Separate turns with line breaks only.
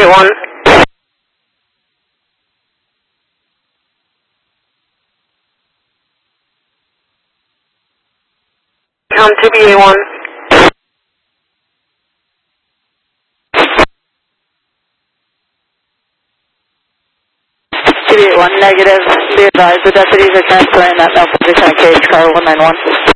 2B81. Com 2B81. 2B81 negative. Be advised the deputies are transferring that malfunction case, car 191.